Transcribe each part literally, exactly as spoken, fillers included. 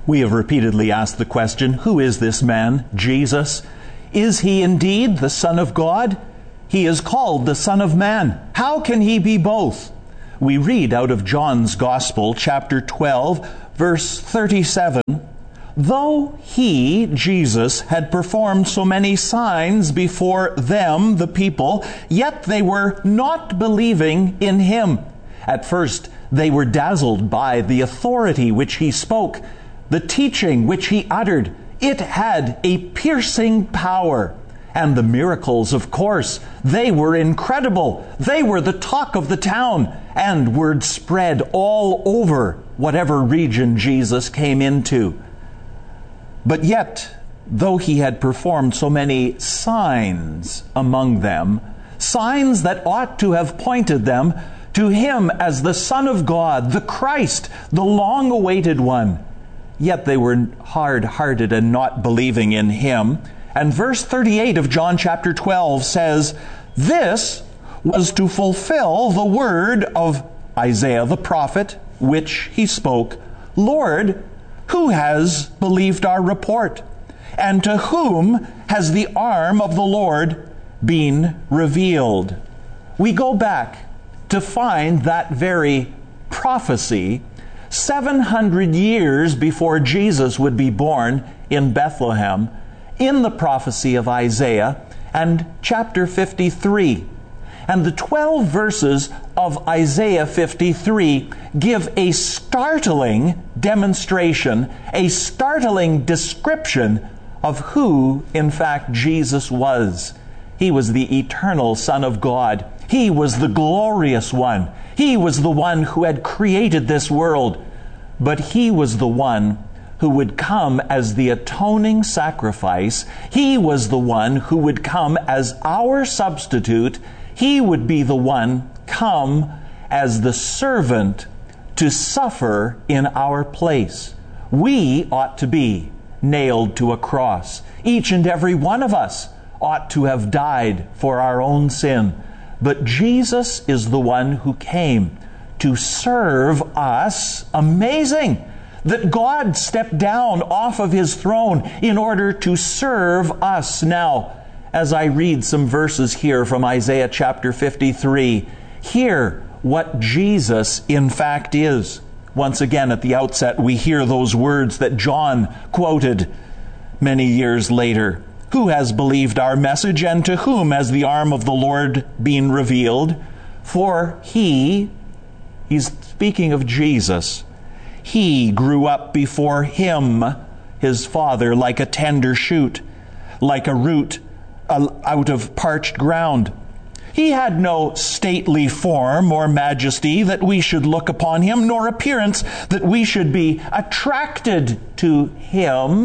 We have repeatedly asked the question, who is this man, Jesus? Is he indeed the Son of God? He is called the Son of Man. How can he be both? We read out of John's Gospel, chapter twelve, verse thirty-seven, "Though he, Jesus, had performed so many signs before them, the people, yet they were not believing in him. At first they were dazzled by the authority which he spoke, the teaching which he uttered. It had a piercing power. And the miracles, of course, they were incredible. They were the talk of the town, and word spread all over whatever region Jesus came into. But yet, though he had performed so many signs among them, signs that ought to have pointed them to him as the Son of God, the Christ, the long-awaited one, yet they were hard-hearted and not believing in him. And verse thirty-eight of John chapter twelve says, "This was to fulfill the word of Isaiah the prophet, which he spoke, Lord, who has believed our report? And to whom has the arm of the Lord been revealed?" We go back to find that very prophecy seven hundred years before Jesus would be born in Bethlehem, in the prophecy of Isaiah and chapter fifty-three. And the twelve verses of Isaiah fifty-three give a startling demonstration, a startling description of who, in fact, Jesus was. He was the eternal Son of God. He was the glorious one. He was the one who had created this world. But he was the one who would come as the atoning sacrifice. He was the one who would come as our substitute. He would be the one come as the servant to suffer in our place. We ought to be nailed to a cross. Each and every one of us ought to have died for our own sin. But Jesus is the one who came to serve us. Amazing that God stepped down off of his throne in order to serve us. Now, as I read some verses here from Isaiah chapter fifty-three, hear what Jesus in fact is. Once again, at the outset, we hear those words that John quoted many years later. "Who has believed our message, and to whom has the arm of the Lord been revealed? For he," he's speaking of Jesus, "he grew up before him," his Father, "like a tender shoot, like a root out of parched ground. He had no stately form or majesty that we should look upon him, nor appearance that we should be attracted to him.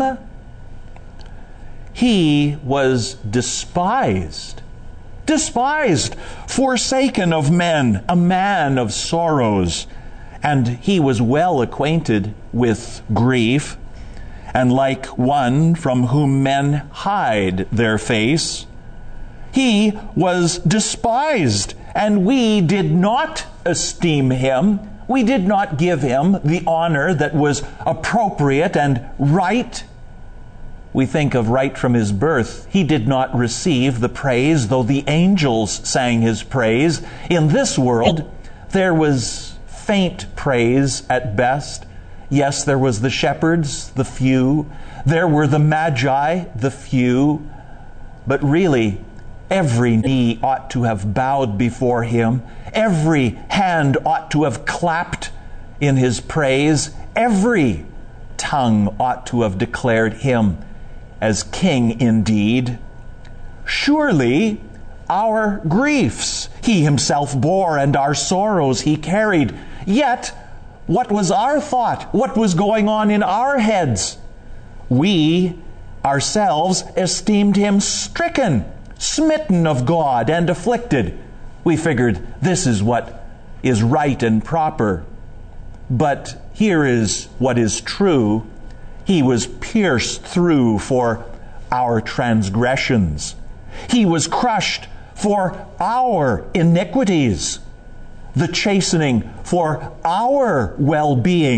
He was despised, despised, forsaken of men, a man of sorrows, and he was well acquainted with grief, and like one from whom men hide their face. He was despised, and we did not esteem him. We did not give him the honor that was appropriate and right." We think of right from his birth. He did not receive the praise, though the angels sang his praise. In this world, there was faint praise at best. Yes, there was the shepherds, the few. There were the magi, the few. But really, every knee ought to have bowed before him. Every hand ought to have clapped in his praise. Every tongue ought to have declared him as king indeed. Surely our griefs he himself bore, and our sorrows he carried. Yet, what was our thought? What was going on in our heads? We ourselves esteemed him stricken, smitten of God, and afflicted. We figured this is what is right and proper. But here is what is true. He was pierced through for our transgressions. He was crushed for our iniquities. The chastening for our well-being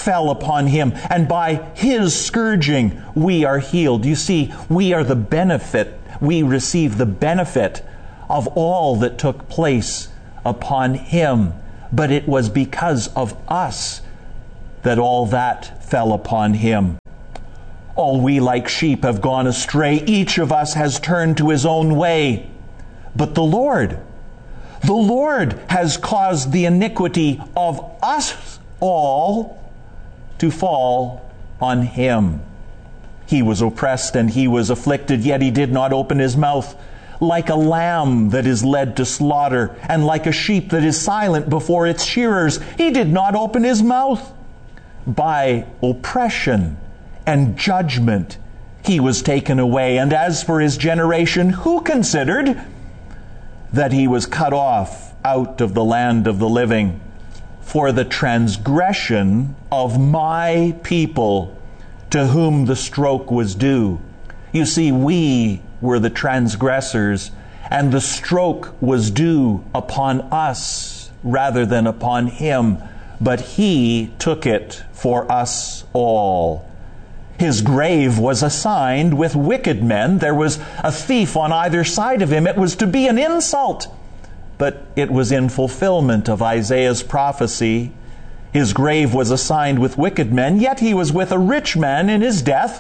fell upon him, and by his scourging we are healed. You see, we are the benefit, we receive the benefit of all that took place upon him. But it was because of us that all that fell upon him. All we like sheep have gone astray. Each of us has turned to his own way. But the Lord, the Lord has caused the iniquity of us all to fall on him. He was oppressed and he was afflicted, yet he did not open his mouth. Like a lamb that is led to slaughter, and like a sheep that is silent before its shearers, he did not open his mouth. By oppression and judgment he was taken away. And as for his generation, who considered that he was cut off out of the land of the living? For the transgression of my people, to whom the stroke was due. You see, we were the transgressors, and the stroke was due upon us rather than upon him, but he took it for us all. His grave was assigned with wicked men. There was a thief on either side of him. It was to be an insult, but it was in fulfillment of Isaiah's prophecy. His grave was assigned with wicked men, yet he was with a rich man in his death.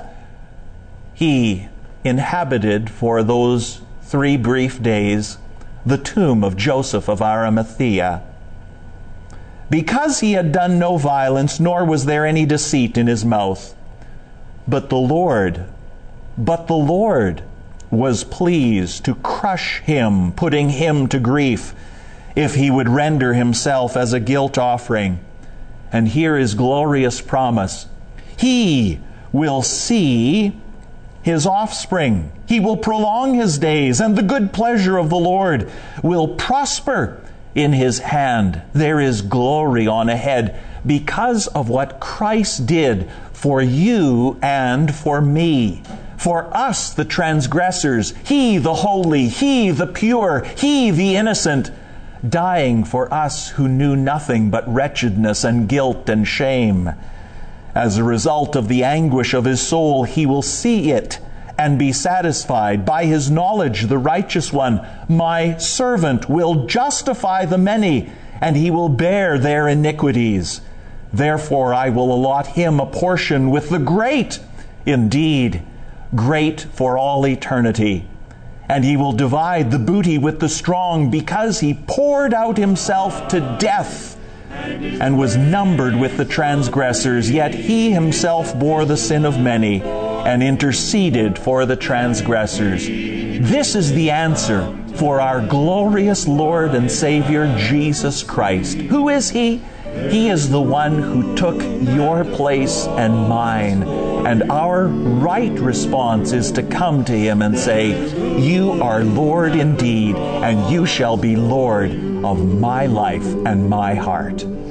He inhabited for those three brief days the tomb of Joseph of Arimathea. Because he had done no violence, nor was there any deceit in his mouth. But the Lord, but the Lord was pleased to crush him, putting him to grief, if he would render himself as a guilt offering. And here is glorious promise. He will see his offspring. He will prolong his days, and the good pleasure of the Lord will prosper in his hand. There is glory on ahead because of what Christ did for you and for me. For us, the transgressors, he the holy, he the pure, he the innocent, dying for us who knew nothing but wretchedness and guilt and shame. As a result of the anguish of his soul, he will see it and be satisfied. By his knowledge, the righteous one, my servant, will justify the many, and he will bear their iniquities. Therefore I will allot him a portion with the great, indeed, great for all eternity. And he will divide the booty with the strong, because he poured out himself to death and was numbered with the transgressors. Yet he himself bore the sin of many and interceded for the transgressors. This is the answer for our glorious Lord and Savior, Jesus Christ. Who is he? He is the one who took your place and mine. And our right response is to come to him and say, you are Lord indeed, and you shall be Lord of my life and my heart.